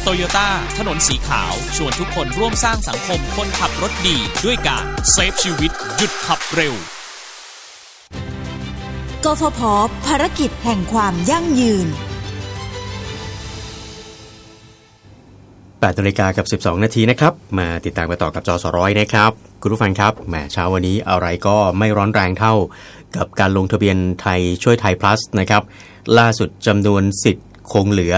โตโยต้าถนนสีขาวชวนทุกคนร่วมสร้างสังคมคนขับรถดีด้วยการเซฟชีวิตหยุดขับเร็วกฟผ.ภารกิจแห่งความยั่งยืน 8 นาฬิกากับ 12 นาทีนะครับมาติดตามกันต่อกับจสร้อยนะครับคุณผู้ฟังครับแหมเช้าวันนี้อะไรก็ไม่ร้อนแรงเท่ากับการลงทะเบียนไทยช่วยไทย plus นะครับล่าสุดจำนวนสิทธิ์คงเหลือ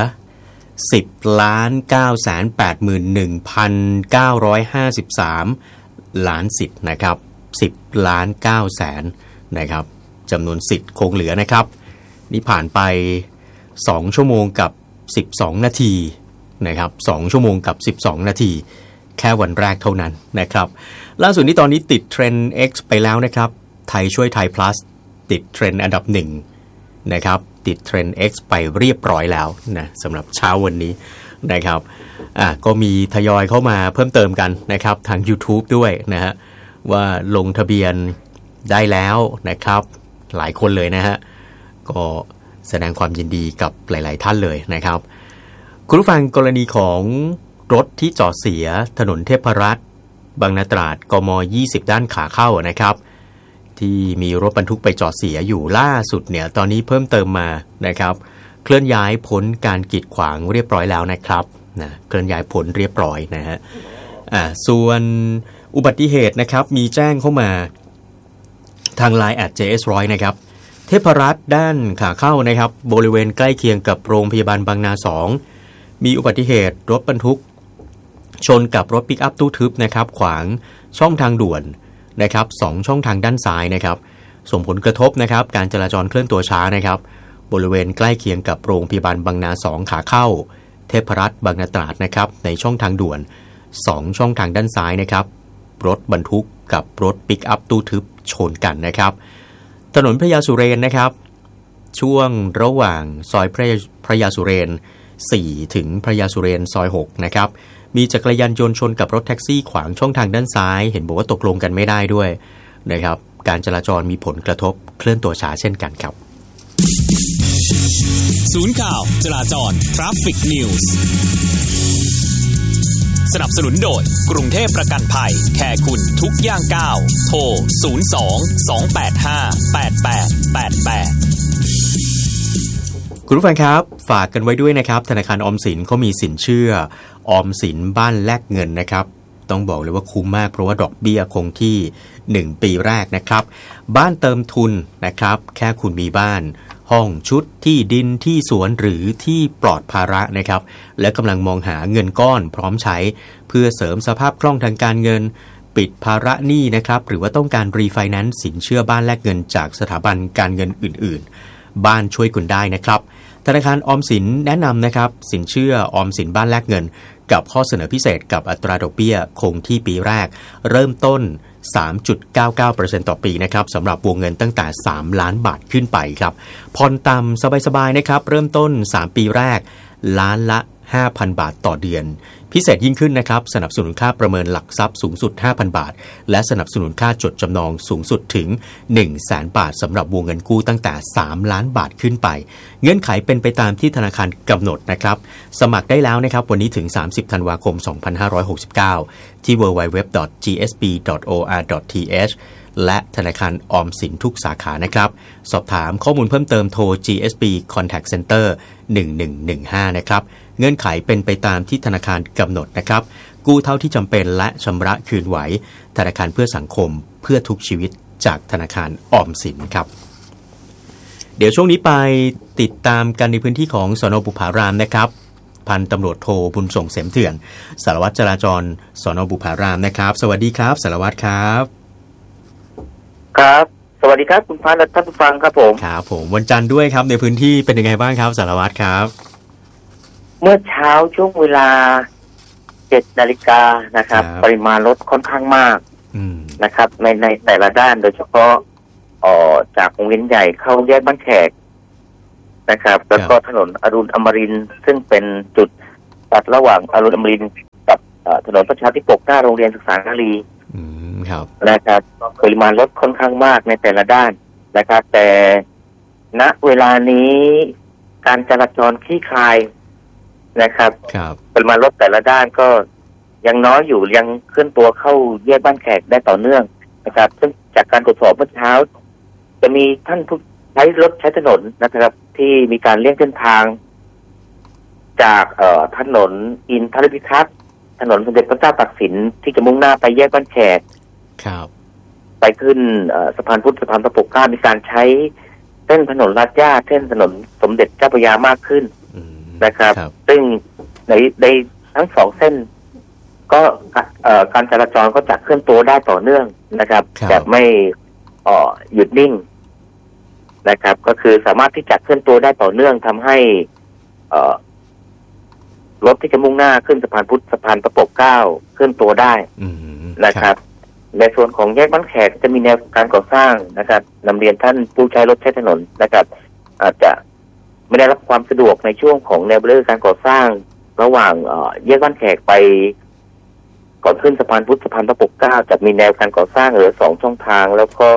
10,981,953 ล้านสิทธิ์นะครับ10,900,000นะครับจำนวนสิทธิ์คงเหลือนะครับนี่ผ่านไป2ชั่วโมงกับ12นาทีนะครับ2ชั่วโมงกับ12นาทีแค่วันแรกเท่านั้นนะครับล่าสุดนี้ตอนนี้ติดเทรนด์ X ไปแล้วนะครับไทยช่วยไทย plus ติดเทรนด์อันดับ1นะครับติดเทรนด์ X ไปเรียบร้อยแล้วนะสำหรับเช้าวันนี้นะครับก็มีทยอยเข้ามาเพิ่มเติมกันนะครับทาง YouTube ด้วยนะฮะว่าลงทะเบียนได้แล้วนะครับหลายคนเลยนะฮะก็แสดงความยินดีกับหลายๆท่านเลยนะครับคุณผู้ฟังกรณีของรถที่จอดเสียถนนเทพรัตน์บางนาตราดกม20ด้านขาเข้านะครับที่มีรถบรรทุกไปจอดเสียอยู่ล่าสุดเนี่ยตอนนี้เพิ่มเติมมานะครับเคลื่อนย้ายพ้นการกีดขวางเรียบร้อยแล้วนะครับนะเคลื่อนย้ายพ้นเรียบร้อยนะฮะส่วนอุบัติเหตุนะครับมีแจ้งเข้ามาทาง LINE @JS100 นะครับเทพรัตน์ด้านขาเข้านะครับบริเวณใกล้เคียงกับโรงพยาบาลบางนา2มีอุบัติเหตุรถบรรทุกชนกับรถปิกอัพตู้ทึบนะครับขวางช่องทางด่วนนะครับ2ช่องทางด้านซ้ายนะครับส่งผลกระทบนะครับการจราจรเคลื่อนตัวช้านะครับบริเวณใกล้เคียงกับโรงพยาบาลบางนา2ขาเข้าเทพรัตน์บางนาตราดนะครับในช่องทางด่วน2ช่องทางด้านซ้ายนะครับรถบรรทุกกับรถปิกอัพตู้ทึบชนกันนะครับถนนพระยาสุเรนนะครับช่วงระหว่างซอยพระยาสุเรน4ถึงพระยาสุเรนซอย6นะครับมีจักรยานยนต์ชนกับรถแท็กซี่ขวางช่องทางด้านซ้ายเห็นบอกว่าตกลงกันไม่ได้ด้วยนะครับการจราจรมีผลกระทบเคลื่อนตัวช้าเช่นกันครับศูนย์ข่าวจราจร Traffic News สนับสนุนโดยกรุงเทพประกันภัยแค่คุณทุกย่างก้าวโทร02-285-8888 คุณผู้ฟังครับฝากกันไว้ด้วยนะครับธนาคารออมสินเขามีสินเชื่อออมสินบ้านแลกเงินนะครับต้องบอกเลยว่าคุ้มมากเพราะว่าดอกเบี้ยคงที่1ปีแรกนะครับบ้านเติมทุนนะครับแค่คุณมีบ้านห้องชุดที่ดินที่สวนหรือที่ปลอดภาระนะครับและกำลังมองหาเงินก้อนพร้อมใช้เพื่อเสริมสภาพคล่องทางการเงินปิดภาระหนี้นะครับหรือว่าต้องการรีไฟแนนซ์สินเชื่อบ้านแลกเงินจากสถาบันการเงินอื่นๆบ้านช่วยคุณได้นะครับธนาคารออมสินแนะนำนะครับสินเชื่อออมสินบ้านแลกเงินกับข้อเสนอพิเศษกับอัตราดอกเบี้ยคงที่ปีแรกเริ่มต้น 3.99% ต่อปีนะครับสำหรับวงเงินตั้งแต่3ล้านบาทขึ้นไปครับผ่อนต่ำสบายๆนะครับเริ่มต้น3ปีแรกล้านละ 5,000 บาทต่อเดือนพิเศษยิ่งขึ้นนะครับสนับสนุนค่าประเมินหลักทรัพย์สูงสุด 5,000 บาทและสนับสนุนค่าจดจำนองสูงสุดถึง 100,000 บาทสำหรับวงเงินกู้ตั้งแต่3ล้านบาทขึ้นไปเงื่อนไขเป็นไปตามที่ธนาคารกำหนดนะครับสมัครได้แล้วนะครับวันนี้ถึง30ธันวาคม2569ที่ www.gsb.or.th และธนาคารออมสินทุกสาขานะครับสอบถามข้อมูลเพิ่มเติมโทร GSB Contact Center 1115นะครับเงื่อนไขเป็นไปตามที่ธนาคารกำหนดนะครับกู้เท่าที่จำเป็นและชำระคืนไหวธนาคารเพื่อสังคมเพื่อทุกชีวิตจากธนาคารออมสินครับเดี๋ยวช่วงนี้ไปติดตามกันในพื้นที่ของสน.บุพารามนะครับพันตำรวจโทบุญส่งเสมเถื่อนสารวัตรจราจรสน.บุพารามนะครับสวัสดีครับสารวัตรครับครับสวัสดีครับคุณพันและท่านผู้ฟังครับผมครับผมวันจันทร์ด้วยครับในพื้นที่เป็นยังไงบ้างครับสารวัตรครับเมื่อเช้าช่วงเวลา 7 นาฬิกานะครับปริมาณรถค่อนข้างมากนะครับในแต่ละด้านโดยเฉพาะจากวงเวียนใหญ่เข้าแยกบ้านแขกนะครับแล้วก็ถนนอรุณอมรินทร์ซึ่งเป็นจุดตัดระหว่างอรุณอมรินทร์กับถนนประชาธิปกหน้าโรงเรียนศึกษานารีนะครับปริมาณรถค่อนข้างมากในแต่ละด้านนะครับแต่ณเวลานี้การจราจรคลี่คลายนะครับครับปริมาณรถแต่ละด้านก็ยังน้อยอยู่ยังเคลื่อนตัวเข้าแยกบ้านแขกได้ต่อเนื่องนะครับ ซึ่งจากการตรวจสอบเมื่อเช้าจะมีท่านผู้ใช้รถใช้ถนนนะครับที่มีการเลี่ยงเส้นทางจากถนนอินทรพิทักษ์ถนนสมเด็จพระเจ้าตากสินที่จะมุ่งหน้าไปแยกบ้านแขกครับไปขึ้นสะพานพุทธสะพานพระปกเกล้ามีการใช้เส้นถนนลาดย่าเส้นถนนสมเด็จเจ้าพระยามากขึ้นนะครับซึ่งในทั้งสองเส้นก็การจราจรก็จะเคลื่อนตัวได้ต่อเนื่องนะครับแบบไม่หยุดนิ่งนะครับก็คือสามารถที่จะเคลื่อนตัวได้ต่อเนื่องทำให้รถที่จะมุ่งหน้าขึ้นสะพานพุทธสะพานพระปกเกล้าเคลื่อนตัวได้นะครับในส่วนของแยกบ้านแขกจะมีแนวการก่อสร้างนะครับนำเรียนท่านผู้ใช้รถใช้ถนนนะครับอาจจะไม่ได้รับความสะดวกในช่วงของแนวเรือการก่อสร้างระหว่างแยกบ้านแขกไปก่อนขึ้นสะพานพุทธสะพานพระปกเกล้าจะมีแนวการก่อสร้างเหลือ2 ช่องทางแล้วก็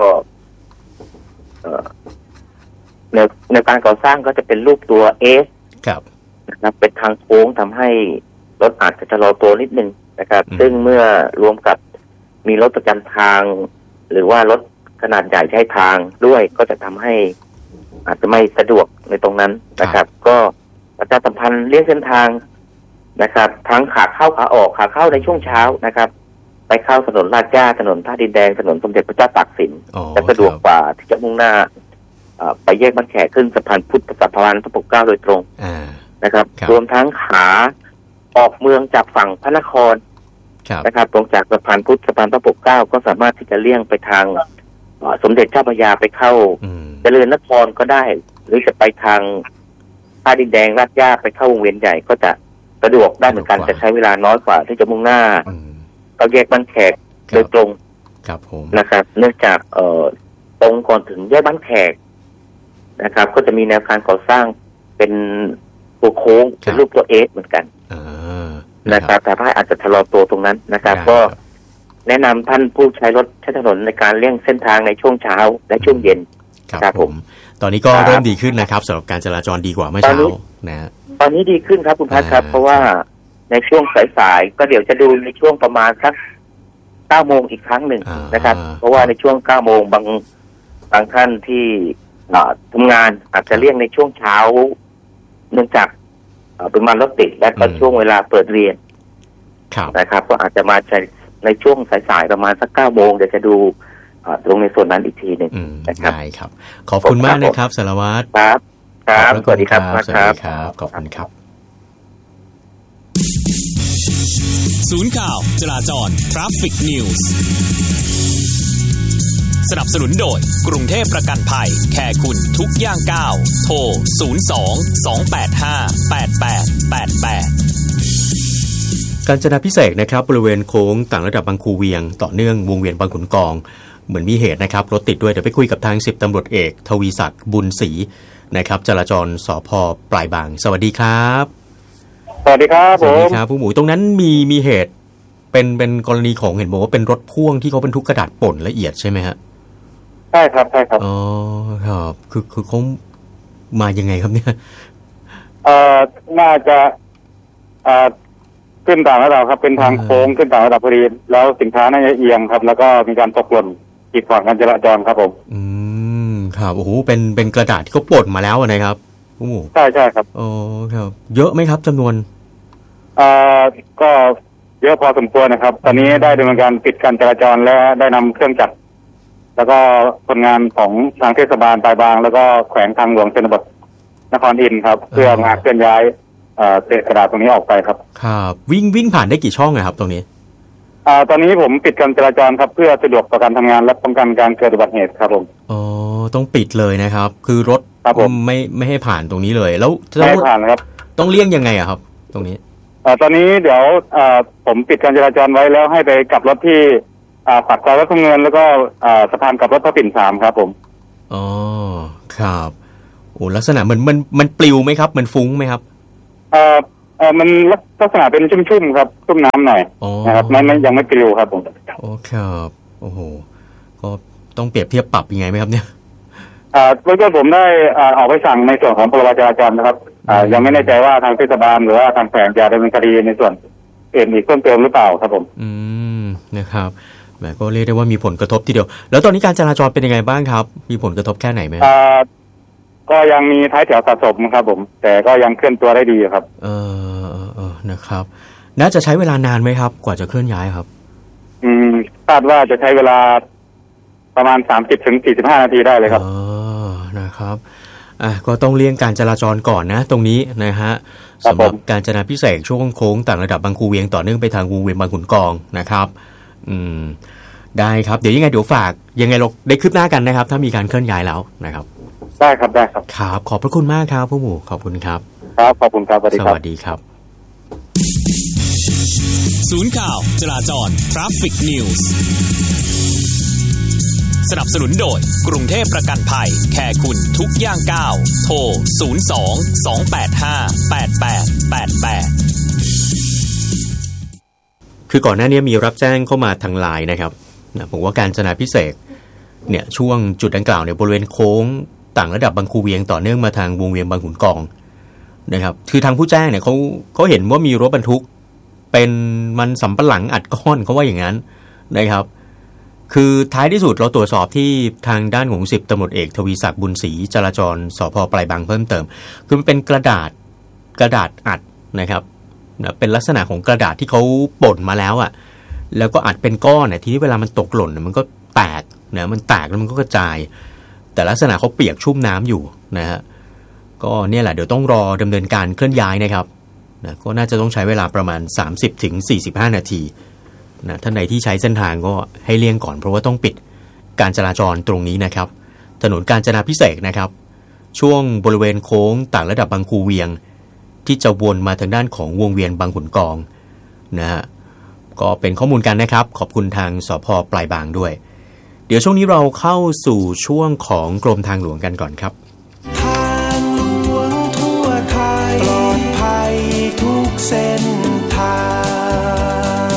แนวการก่อสร้างก็จะเป็นรูปตัวเอสนะครับเป็นทางโค้งทำให้รถอาจจะชะลอตัวนิดนึงนะครับซึ่งเมื่อรวมกับมีรถประจำทางหรือว่ารถขนาดใหญ่ใช้ทางด้วยก็จะทำให้อาจจะไม่สะดวกในตรงนั้นนะครับก็ประชาสัมพันธ์เลี่ยงเส้นทางนะครับทั้งขาเข้าขาออกขาเข้าในช่วงเช้านะครับไปเข้าถนนลาดย่าถนนท่าดินแดงถนนสมเด็จพระเจ้าตากสินจะสะดวกกว่าที่จะมุ่งหน้าไปแยกบ้านแขกขึ้นสะพานพุทธสะพานพระปกเกล้าโดยตรงนะครับรวมทั้งขาออกเมืองจากฝั่งพระนครนะครับตรงจากสะพานพุทธสะพานพระปกเกล้าก็สามารถที่จะเลี่ยงไปทางสมเด็จเจ้าพระยาไปเข้าเจริญนครก็ได้หรือจะไปทางท่าดินแดงลาดย่าไปเข้าวงเวียนใหญ่ก็จะสะดวกได้เหมือนกันจะใช้เวลาน้อยกว่าที่จะมุ่งหน้าเข้าแยกบ้านแขกโดยตรงนะครับเนื่องจากตรงก่อนถึงแยกบ้านแขกนะครับก็จะมีแนวการก่อสร้างเป็นตัวโค้งเป็นรูปตัวเอสเหมือนกันนะครับแต่ถ้าอาจจะชะลอตัวตรงนั้นนะครับก็แนะนำท่านผู้ใช้รถใช้ถนนในการเลี่ยงเส้นทางในช่วงเช้าและช่วงเย็นครับผมตอนนี้ก็เริ่มดีขึ้นนะครับสำหรับการจราจรดีกว่าเมื่อเช้านะตอนนี้ดีขึ้นครับคุณพัฒน์ครับเพราะว่าในช่วงสายๆก็เดี๋ยวจะดูในช่วงประมาณสัก 9 โมงอีกครั้งหนึ่งนะครับเพราะว่าในช่วง 9 โมงบางท่านที่ทำงานอาจจะเลี่ยงในช่วงเช้าเนื่องจากปริมาณรถติดและตอนช่วงเวลาเปิดเรียนนะครับก็อาจจะมาในช่วงสายๆประมาณสัก 9 โมงเดี๋ยวจะดูตรงในส่วนนั้นอีกทีหนึ่งนะครับได้ครับขอบคุณมากนะครับสารวัตรครับครับสวัสดีครับสวัสดีครับขอบคุณครับศูนย์ข่าวจราจร Traffic News สนับสนุนโดยกรุงเทพประกันภัยแค่คุณทุกย่างก้าวโทร02-285-8888 กาญจนาภิเษกนะครับบริเวณโค้งต่างระดับบางคูเวียงต่อเนื่องวงเวียนบางขุนกองเหมือนมีเหตุนะครับรถติดด้วยเดี๋ยวไปคุยกับทาง10 ตำรวจเอกทวีศักดิ์บุญศรีนะครับจราจรสภ.ปลายบางสวัสดีครับสวัสดีครับผมสวัสดีครับผู้หมูตรงนั้นมีเหตุเป็นกรณีของเห็นบอกว่าเป็นรถพ่วงที่เขาบรรทุกกระดาษป่นละเอียดใช่ไหมฮะใช่ครับใช่ครับอ๋อครับคือเขามายังไงครับเนี่ยน่าจะขึ้นต่างระดับครับเป็นทางโค้งขึ้นต่างระดับพอดีแล้วสินค้าน่าจะเอียงครับแล้วก็มีการตกหล่นกีดขวางการจราจรครับผมครับโอ้โหเป็นกระดาษที่เขาป่นมาแล้วนะครับโอ้ใช่ครับอ๋อครับเยอะไหมครับจำนวนก็เยอะพอสมควรนะครับตอนนี้ได้ดำเนินการปิดการจราจรและได้นำเครื่องจักรแล้วก็คนงานของทางเทศบาลปลายบางแล้วก็แขวงทางหลวงชนบทนครอินทร์ครับเพื่อมาเคลื่อนย้ายเศษกระดาษตรงนี้ออกไปครับครับวิ่งผ่านได้กี่ช่องครับตรงนี้ตอนนี้ผมปิดการจราจรครับเพื่อสะดวกต่อการทำงานและป้องกันการเกิดอุบัติเหตุครับผมอ๋อต้องปิดเลยนะครับคือรถไม่ให้ผ่านตรงนี้เลยแล้วไม่ให้ผ่านครับต้องเลี่ยงยังไงครับตรงนี้ตอนนี้เดี๋ยวผมปิดการจราจรไว้แล้วให้ไปกลับรถที่ปากซอยวัดพระเงินแล้วก็สะพานกลับรถพระปิ่น3ครับผมอ๋อครับโอ้ลักษณะมันปลิวไหมครับมันฟุ้งไหมครับมันลักษณะเป็นชุ่มๆครับชุ่มน้ำหน่อยนะครับไม่ยังไม่ปลิวครับผมโอ้ครับโอ้โหก็ต้องเปรียบเทียบปรับยังไงไหมครับเนี่ยเมื่อกี้ผมได้ออกไปสั่งในส่วนของพรบจราจรนะครับยังไม่แน่ใจว่าทางเทศบาลหรือว่าทางแขวงจะดำเนินคดีในส่วนอื่นอีกเพิ่มเติมหรือเปล่าครับผมนะครับแหมก็เรียกได้ว่ามีผลกระทบทีเดียวแล้วตอนนี้การจราจรเป็นยังไงบ้างครับมีผลกระทบแค่ไหนไหมก็ยังมีท้ายแถวสะสมครับผมแต่ก็ยังเคลื่อนตัวได้ดีครับนะครับน่าจะใช้เวลานานไหมครับกว่าจะเคลื่อนย้ายครับคาดว่าจะใช้เวลาประมาณ 30-45 นาทีได้เลยครับนะครับก็ต้องเลี่ยงการจราจรก่อนนะตรงนี้นะฮะสำหรับการจราพิเศษช่วงโค้งต่างระดับบางคูเวียงต่อเนื่องไปทางวงเวียนบางขุนกองนะครับได้ครับเดี๋ยวฝากยังไงเราได้คืบหน้ากันนะครับถ้ามีการเคลื่อนย้ายแล้วนะครับได้ครับครับขอบพระคุณมากครับผู้หมู่ขอบคุณครับครับขอบคุณครับสวัสดีครับศูนย์ข่าวจราจร Traffic News สนับสนุนโดยกรุงเทพประกันภัยแค่คุณทุกย่างก้าวโทร02-285-8888 คือก่อนหน้านี้มีรับแจ้งเข้ามาทางไลน์นะครับผมว่าการจราพิเศษเนี่ยช่วงจุดดังกล่าวเนี่ยบริเวณโค้งต่างระดับบางคูเวียงต่อเนื่องมาทางวงเวียนบางขุนกองนะครับคือทางผู้แจ้งเนี่ยเขาเห็นว่ามีรถบรรทุกเป็นมันสำปะหลังอัดก้อนเขาว่าอย่างนั้นนะครับคือท้ายที่สุดเราตรวจสอบที่ทางด้านของ10ตำรวจเอกทวีศักดิ์บุญศรีจราจรสภ.ปลายบางเพิ่มเติมคือมันเป็นกระดาษอัดนะครับเป็นลักษณะของกระดาษที่เขาป่นมาแล้วอ่ะแล้วก็อัดเป็นก้อนทีนี้เวลามันตกหล่นมันก็แตกนะมันแตกแล้วมันก็กระจายแต่ลักษณะเขาเปียกชุ่มน้ำอยู่นะฮะก็เนี่ยแหละเดี๋ยวต้องรอดำเนินการเคลื่อนย้ายนะครับนะก็น่าจะต้องใช้เวลาประมาณ 30-45 นาทีนะท่านใดที่ใช้เส้นทางก็ให้เลี่ยงก่อนเพราะว่าต้องปิดการจราจรตรงนี้นะครับถนนกาญจนาภิเษกนะครับช่วงบริเวณโค้งต่างระดับบางคูเวียงที่จะวนมาทางด้านของวงเวียนบางขุนกองนะฮะก็เป็นข้อมูลกันนะครับขอบคุณทางสภ.ปลายบางด้วยเดี๋ยวช่วงนี้เราเข้าสู่ช่วงของกรมทางหลวงกันก่อนครับทางหลวงทั่วไทยปลอดภัยทุกเส้นทาง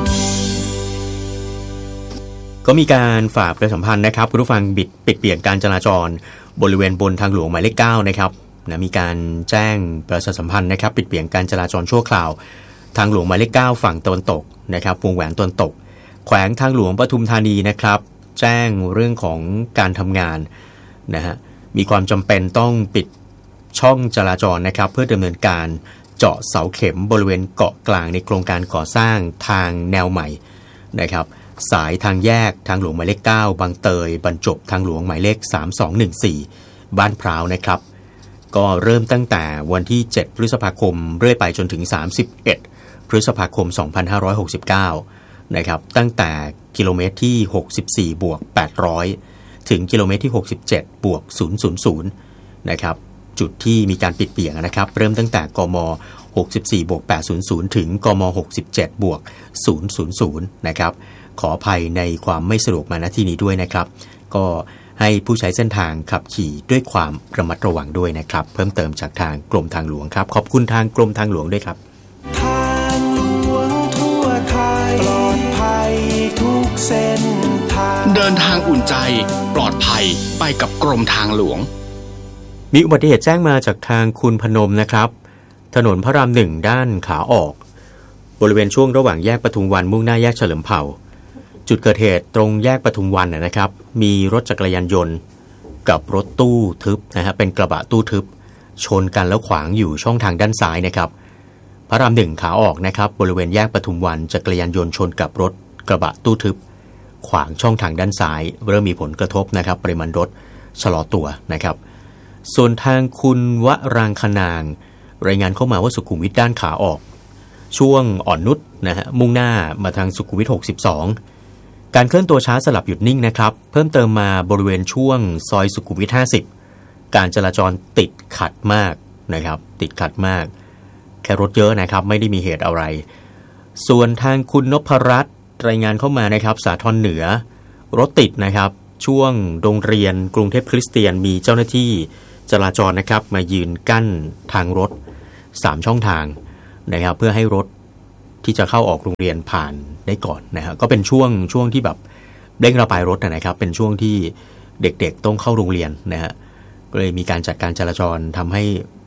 ก็มีการฝากประชาสัมพันธ์นะครับคุณผู้ฟังปิดเปลี่ยนการจราจรบริเวณบนทางหลวงหมายเลข9นะครับนะมีการแจ้งประชาสัมพันธ์นะครับปิดเปลี่ยนการจราจรชั่วคราวทางหลวงหมายเลข9ฝั่งตะวันตกนะครับวงแหวนตะวันตกแขวงทางหลวงปทุมธานีนะครับแจ้งเรื่องของการทำงานนะฮะมีความจำเป็นต้องปิดช่องจราจรนะครับเพื่อดำเนินการเจาะเสาเข็มบริเวณเกาะกลางในโครงการก่อสร้างทางแนวใหม่นะครับสายทางแยกทางหลวงหมายเลข9บางเตยบรรจบทางหลวงหมายเลข3214บ้านพร้าวนะครับก็เริ่มตั้งแต่วันที่7พฤษภาคมเรื่อยไปจนถึง31พฤษภาคม2569นะครับตั้งแต่กิโลเมตรที่64+800ถึงกิโลเมตรที่67+000นะครับจุดที่มีการปิดเบี่ยงนะครับเริ่มตั้งแต่กม64+800ถึงกม67+000นะครับขออภัยในความไม่สะดวกมาณที่นี้ด้วยนะครับก็ให้ผู้ใช้เส้นทางขับขี่ด้วยความระมัดระวังด้วยนะครับเพิ่มเติมจากทางกรมทางหลวงครับขอบคุณทางกรมทางหลวงด้วยครับทางหลวงทั่วไทยปลอดภัยทุกเส้นทางเดินทางอุ่นใจปลอดภัยไปกับกรมทางหลวงมีอุบัติเหตุแจ้งมาจากทางคุณพนมนะครับถนนพระราม1ด้านขาออกบริเวณช่วงระหว่างแยกปทุมวันมุ่งหน้าแยกเฉลิมเผ่าจุดเกิดเหตุตรงแยกปทุมวันนะครับมีรถจักรยานยนต์กับรถตู้ทึบนะฮะเป็นกระบะตู้ทึบชนกันแล้วขวางอยู่ช่องทางด้านซ้ายนะครับพระราม1ขาออกนะครับบริเวณแยกปทุมวันจักรยานยนต์ชนกับรถกระบะตู้ทึบขวางช่องทางด้านซ้ายเริ่มมีผลกระทบนะครับปริมาณรถชะลอตัวนะครับส่วนทางคุณวรางคนางรายงานเข้ามาว่าสุขุมวิทด้านขาออกช่วงอ่อนนุชนะฮะมุ่งหน้ามาทางสุขุมวิท62การเคลื่อนตัวช้าสลับหยุดนิ่งนะครับเพิ่มเติมมาบริเวณช่วงซอยสุขุมวิท50การจราจรติดขัดมากนะครับติดขัดมากแค่รถเยอะนะครับไม่ได้มีเหตุอะไรส่วนทางคุณนพรัตน์รายงานเข้ามานะครับสาทรเหนือรถติดนะครับช่วงโรงเรียนกรุงเทพคริสเตียนมีเจ้าหน้าที่จราจรนะครับมายืนกั้นทางรถ3ช่องทางนะครับเพื่อให้รถที่จะเข้าออกโรงเรียนผ่านได้ก่อนนะฮะก็เป็นช่วงที่แบบเร่งระบายรถนะครับเป็นช่วงที่เด็กๆต้องเข้าโรงเรียนนะฮะก็เลยมีการจัดการจราจรทำให้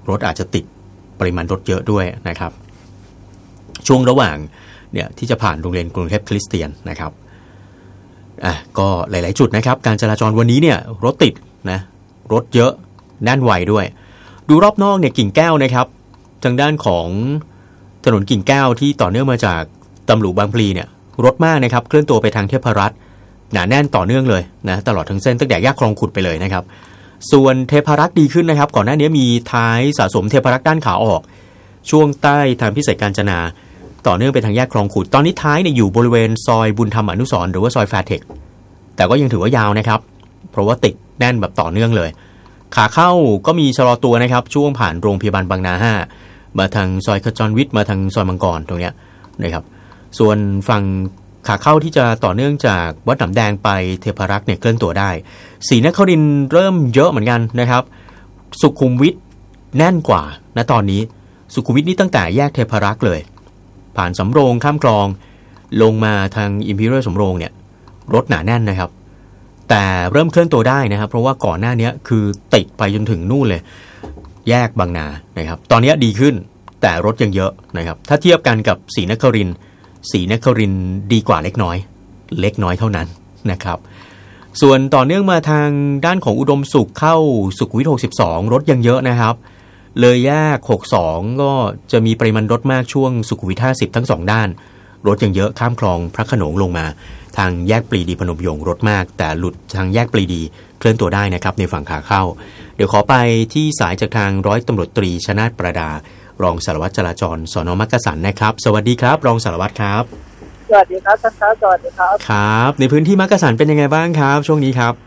รถอาจจะติดปริมาณรถเยอะด้วยนะครับช่วงระหว่างเนี่ยที่จะผ่านโรงเรียนกรุงเทพคริสเตียนนะครับก็หลายๆจุดนะครับการจราจรวันนี้เนี่ยรถติดนะรถเยอะแน่นไวด้วยดูรอบนอกเนี่ยกิ่งแก้วนะครับทางด้านของถนนกิ่งแก้วที่ต่อเนื่องมาจากตำหลูบางพลีเนี่ยรถมากนะครับเคลื่อนตัวไปทางเทพรัตน์หนาแน่นต่อเนื่องเลยนะตลอดทั้งเส้นตั้งแต่แยกคลองขุดไปเลยนะครับส่วนเทพรัตน์ดีขึ้นนะครับก่อนหน้านี้มีท้ายสะสมเทพรัตน์ด้านขาออกช่วงใต้ทางพิเศษกาญจนาต่อเนื่องไปทางแยกคลองขุดตอนนี้ท้ายเนี่ยอยู่บริเวณซอยบุญธรรมอนุสรณ์หรือว่าซอยแฟร์เทคแต่ก็ยังถือว่ายาวนะครับเพราะว่าติดแน่นแบบต่อเนื่องเลยขาเข้าก็มีชะลอตัวนะครับช่วงผ่านโรงพยาบาลบางนา5มาทางซอยขจรวิทย์มาทางซอยมังกรตรงเนี้ยนะครับส่วนฝั่งขาเข้าที่จะต่อเนื่องจากวัดหนำแดงไปเทพรักษ์เนี่ยเคลื่อนตัวได้ศรีนครินทร์เริ่มเยอะเหมือนกันนะครับสุขุมวิทแน่นกว่าณตอนนี้สุขุมวิทนี่ตั้งแต่แยกเทพรักษ์เลยผ่านสำโรงข้ามคลองลงมาทางอิมพีเรียลสำโรงเนี่ยรถหนาแน่นนะครับแต่เริ่มเคลื่อนตัวได้นะครับเพราะว่าก่อนหน้านี้คือติดไปจนถึงนู่นเลยแยกบางนานะครับตอนนี้ดีขึ้นแต่รถยังเยอะนะครับถ้าเทียบกันกับศรีนครินทร์ดีกว่าเล็กน้อยเท่านั้นนะครับส่วนต่อเนื่องมาทางด้านของอุดมสุขเข้าสุขุมวิท62รถยังเยอะนะครับเลยแยก62ก็จะมีปริมาณรถมากช่วงสุขุมวิท50ทั้ง2ด้านรถยังเยอะข้ามคลองพระโขนงลงมาทางแยกปรีดีพนมยงค์รถมากแต่หลุดทางแยกปรีดีเคลื่อนตัวได้นะครับในฝั่งขาเข้าเดี๋ยวขอไปที่สายจากทางร้อยตำรวจตรีชนาธิ์ประดารองสารวัตรจราจรสน.มักกะสันนะครับสวัสดีครับรองสารวัตรครับสวัสดีครับท่านครับสวัสดีครับครับในพื้นที่มักกะสันเป็นยังไงบ้างครับช่วงนี้ครับ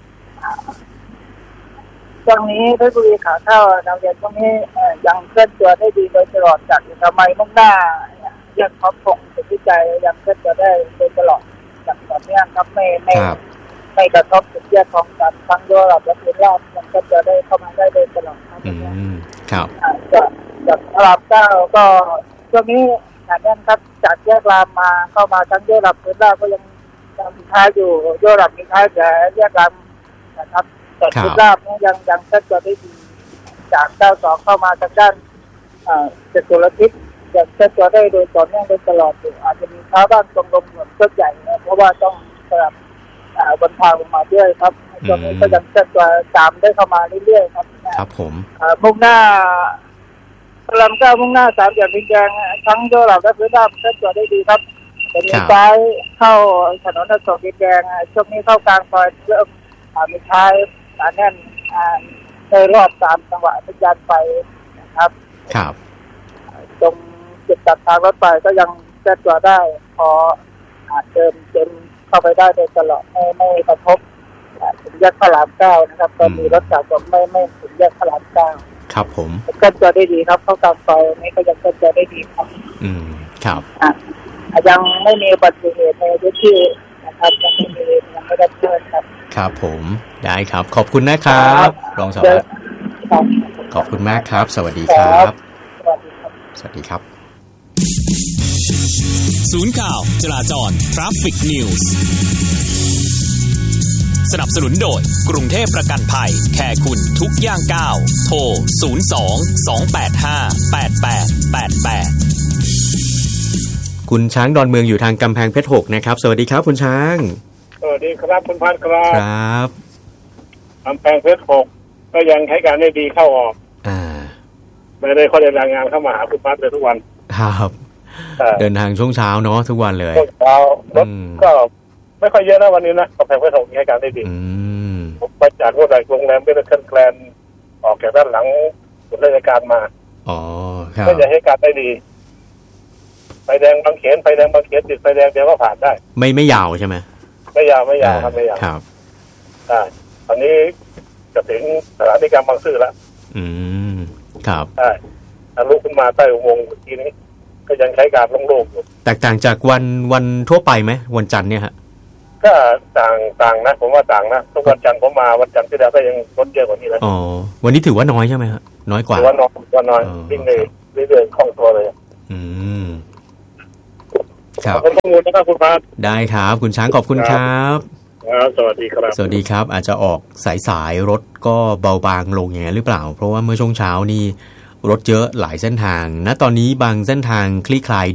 ช่วงนี้เพชรบุรีขาเข้านักเรียนช่วงนี้ยังเคลื่อนตัวได้ดีโดยตลอดจากทำไมมุ่งหน้ายังท็อปคงสุดที่ใจยังเคลื่อนตัวได้โดยตลอดจากตอนนี้ครับไม่กระทบจุดแยกของการทั้งด้วยและพื้นราบยังเคลื่อนตัวได้เข้ามาได้โดยตลอดครับจากพระรามเก้าก็ช่วงนี้หนาแน่นครับจากแยกรามมาเข้ามาทั้งแยกรามพื้นราบก็ยังมีท้ายอยู่แยกรามมีท้ายแต่แยกรามนะครับแต่พื้นราบนี้ยังเคลื่อนตัวได้ดีจาก92เข้ามาทางด้านจตุรทิศยังเคลื่อนตัวได้โดยต่อเนื่องโดยตลอดอยู่อาจจะมีท้าบ้านตรงลงหนุนต้นใหญ่เพราะว่าต้องสลับบนทางลงมาด้วยครับตรงนี้ก็ยังเคลื่อนตัวตามได้เข้ามาเรื่อยๆครับครับผมมุ่งหน้าลำเก้ามุ่งหน้าสามเหลี่ยมดินแดงทั้งโยหลับและพื้นราบเคลื่อนตัวได้ดีครับเป็นซ้ายเข้าถนนอโศกดินแดงช่วงนี้เข้ากลางซอยเริ่มมีท้ายหนาแน่นในรอบตามจังหวะสัญญาณไฟนะครับครับตรงจุดตัดทางรถไฟก็ยังเคลื่อนตัวได้พอเดินเข้าไปได้โดยตลอดไม่กระทบถึงแยกพระรามเก้านะครับตอนมีรถจักรไม่ถึงแยกพระรามเก้าครับผมเคลื่อนตัวได้ดีครับเข้ากลางซอยนี้ก็ยังเคลื่อนตัวได้ดีครับครับยังไม่มีอุบัติเหตุในพื้นที่นะครับยังไม่ได้เกิดครับครับผมได้ครับขอบคุณนะครับรองสารวัตรขอบคุณมากครับสวัสดีครับสวัสดีครับศูนย์ข่าวจราจร Traffic News สนับสนุนโดยกรุงเทพประกันภัยแค่คุณทุกย่างก้าวโทร02-285-8888 คุณช้างดอนเมืองอยู่ทางกำแพงเพชร6นะครับสวัสดีครับคุณช้างสวัสดีครับคุณพันธ์ครับครับกำแพงเพชร6ก็ยังใช้การได้ดีเข้าออกไม่ได้ข้อเดินงานเข้ามาหาคุณพันธ์เลยทุกวันครับเดินทางช่วงเช้าเนาะทุกวันเลยช่วงเช้ารถก็ไม่ค่อยเยอะนะวันนี้นะกำแพงเพชร6ใช้การได้ดีผมไปจากโรงแรมเบลเคิลแกลนออกจากด้านหลังศูนย์ราชการมาก็จะให้การได้ดีไฟแดงบางเขนติดไฟแดงเดียวก็ผ่านได้ไม่ยาวใช่ไหมไม่ยาวครับไม่ยาวครับตอนนี้จะถึงสถานีกลางบางซื่อแล้วครับใช่ทะลุขึ้นมาใต้อุโมงค์ทีนี้ก็ยังใช้การโล่งๆอยู่แตกต่างจากวันทั่วไปไหมวันจันทร์เนี่ยฮะก็ต่างนะผมว่าต่างนะทุกวันจันทร์ผมมาวันจันทร์ที่แล้วก็ยังรถเยอะกว่านี้เลยวันนี้ถือว่าน้อยใช่ไหมฮะน้อยกว่าถือว่าน้อยวิ่งเลยเรื่อยๆคล่องตัวเลยครับขอบคุณนะครับคุณพัฒน์ได้ครับคุณช้างขอบคุณครับสวัสดีครับสวัสดีครับอาจจะออกสายรถก็เบาบางลงอย่างนี้หรือเปล่าเพราะว่าเมื่อช่วงเช้านี่รถเยอะหลายเส้นทางณตอนนี้บางเส้นทางคลี่คลาย